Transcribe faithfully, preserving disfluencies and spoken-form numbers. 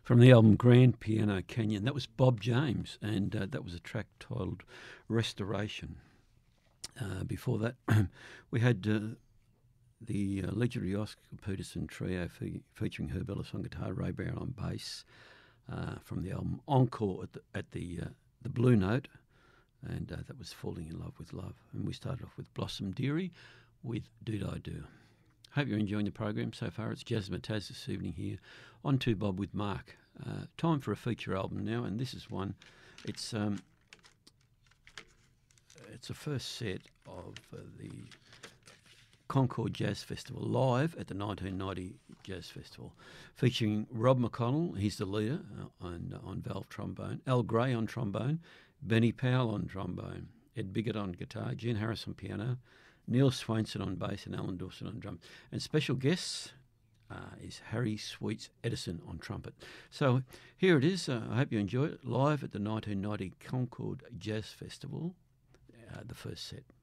From the album Grand Piano Canyon. That was Bob James, and uh, that was a track titled Restoration. Uh, before that, we had uh, the uh, legendary Oscar Peterson trio fe- featuring Herb Ellis on guitar, Ray Brown on bass, uh, from the album Encore at the, at the, uh, the Blue Note, and uh, that was Falling in Love with Love. And we started off with Blossom Dearie with Do I Do. Hope you're enjoying the program so far. It's Jazz Mataz this evening here on Two Bob with Mark. Uh, time for a feature album now, and this is one. It's um, it's a first set of uh, the Concord Jazz Festival live at the nineteen ninety Jazz Festival, featuring Rob McConnell. He's the leader uh, on on valve trombone, Al Gray on trombone, Benny Powell on trombone, Ed Biggett on guitar, Jen Harris on piano, Neil Swainson on bass, and Alan Dawson on drum. And special guests uh, is Harry Sweets Edison on trumpet. So here it is. Uh, I hope you enjoy it. Live at the nineteen ninety Concord Jazz Festival, uh, the first set.